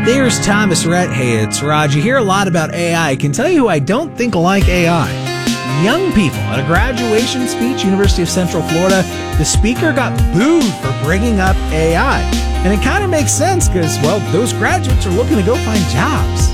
There's Thomas Rhett. Hey, it's Raj. You hear a lot about AI. I can tell you who I don't think like AI. Young people. At a graduation speech, University of Central Florida, the speaker got booed for bringing up AI. And it kind of makes sense because, well, those graduates are looking to go find jobs.